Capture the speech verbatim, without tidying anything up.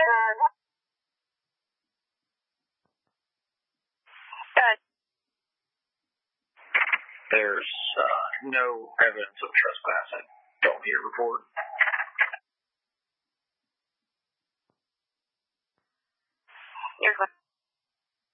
There's uh, no evidence of trespassing. Don't need a report.